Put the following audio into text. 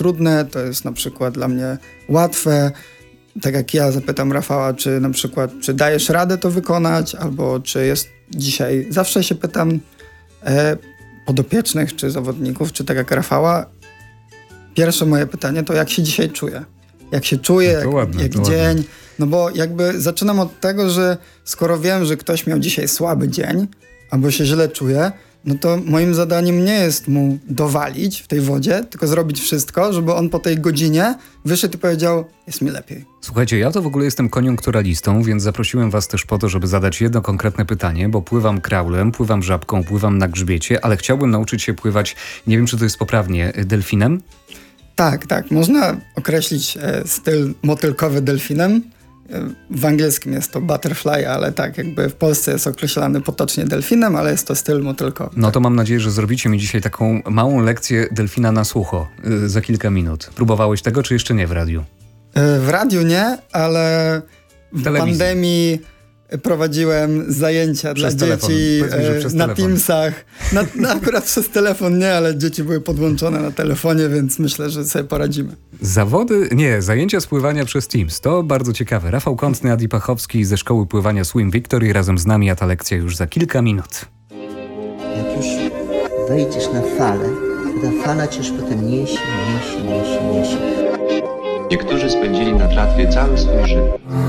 trudne, to jest na przykład dla mnie łatwe. Tak jak ja zapytam Rafała, czy na przykład, czy dajesz radę to wykonać, albo czy jest dzisiaj, zawsze się pytam podopiecznych, czy zawodników, czy tak jak Rafała, pierwsze moje pytanie to jak się dzisiaj czuję? Jak się czuję, jak dzień? No bo jakby zaczynam od tego, że skoro wiem, że ktoś miał dzisiaj słaby dzień, albo się źle czuje, no to moim zadaniem nie jest mu dowalić w tej wodzie, tylko zrobić wszystko, żeby on po tej godzinie wyszedł i powiedział, jest mi lepiej. Słuchajcie, ja to w ogóle jestem koniunkturalistą, więc zaprosiłem was też po to, żeby zadać jedno konkretne pytanie, bo pływam kraulem, pływam żabką, pływam na grzbiecie, ale chciałbym nauczyć się pływać, nie wiem, czy to jest poprawnie, delfinem? Tak. Można określić styl motylkowy delfinem. W angielskim jest to butterfly, ale tak, jakby w Polsce jest określany potocznie delfinem, ale jest to styl motylkowy. No to mam nadzieję, że zrobicie mi dzisiaj taką małą lekcję delfina na sucho za kilka minut. Próbowałeś tego, czy jeszcze nie w radiu? W radiu nie, ale w pandemii prowadziłem zajęcia przez dla telefon. dzieci na telefon. Teamsach. Akurat przez telefon nie, ale dzieci były podłączone na telefonie, więc myślę, że sobie poradzimy. Zajęcia z pływania przez Teams. To bardzo ciekawe. Rafał Kątny, Adi Pachowski ze Szkoły Pływania Swim Victory razem z nami, a ta lekcja już za kilka minut. Jak już wejdziesz na falę, to ta fala cię już potem niesie. Niektórzy spędzili na tratwie cały swój życie.